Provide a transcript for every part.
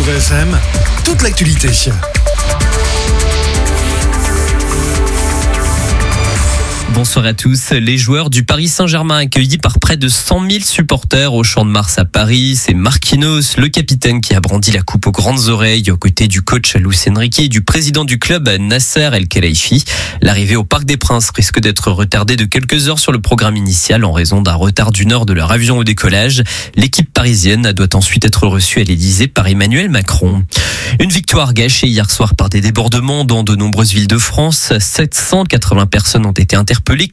VFM, toute l'actualité. Bonsoir à tous. Les joueurs du Paris Saint-Germain accueillis par près de 100 000 supporters au Champ de Mars à Paris. C'est Marquinhos, le capitaine, qui a brandi la coupe aux grandes oreilles aux côtés du coach Luis Enrique et du président du club Nasser El-Khelaifi. L'arrivée au Parc des Princes risque d'être retardée de quelques heures sur le programme initial en raison d'un retard d'une heure de leur avion au décollage. L'équipe parisienne doit ensuite être reçue à l'Elysée par Emmanuel Macron. Une victoire gâchée hier soir par des débordements dans de nombreuses villes de France. 780 personnes ont été interpellées,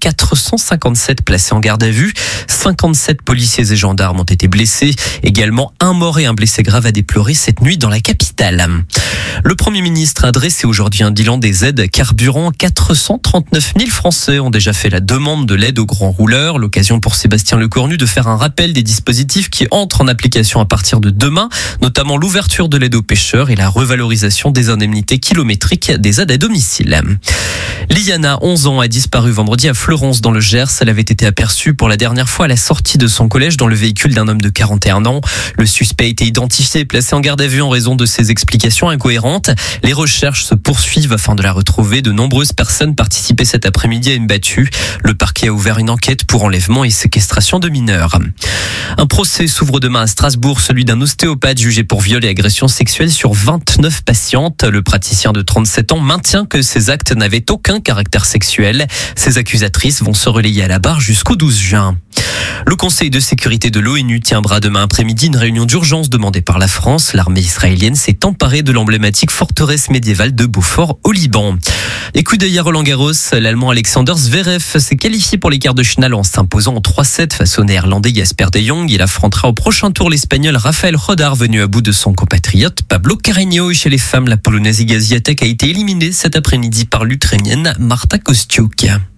457 placées en garde à vue, 57 policiers et gendarmes ont été blessés. Également, un mort et un blessé grave à déplorer cette nuit dans la capitale. Le Premier ministre a dressé aujourd'hui un bilan des aides carburant. 439 000 Français ont déjà fait la demande de l'aide aux grands rouleurs. L'occasion pour Sébastien Lecornu de faire un rappel des dispositifs qui entrent en application à partir de demain, notamment l'ouverture de l'aide aux pêcheurs et la revalorisation des indemnités kilométriques des aides à domicile. Liana, 11 ans, a disparu vendredi à Fleurance dans le Gers. Elle avait été aperçue pour la dernière fois à la sortie de son collège dans le véhicule d'un homme de 41 ans. Le suspect a été identifié et placé en garde à vue en raison de ses explications incohérentes. Les recherches se poursuivent afin de la retrouver. De nombreuses personnes participaient cet après-midi à une battue. Le parquet a ouvert une enquête pour enlèvement et séquestration de mineurs. Un procès s'ouvre demain à Strasbourg, celui d'un ostéopathe jugé pour viol et agression sexuelle sur 29 patientes. Le praticien de 37 ans maintient que ces actes n'avaient aucun caractère sexuel. Ces accusatrices vont se relayer à la barre jusqu'au 12 juin. Le Conseil de sécurité de l'ONU tiendra demain après-midi une réunion d'urgence demandée par la France. L'armée israélienne s'est emparée de l'emblématique forteresse médiévale de Beaufort au Liban. Et coup d'œil à Roland-Garros, l'Allemand Alexander Zverev s'est qualifié pour les quarts de finale en s'imposant en 3-7 face au Néerlandais Jasper de Jong. Il affrontera au prochain tour l'Espagnol Rafael Rodar, venu à bout de son compatriote Pablo Carreño. Chez les femmes, la Polonaise Iga Świątek a été éliminée cet après-midi par l'Ukrainienne Marta Kostyuk.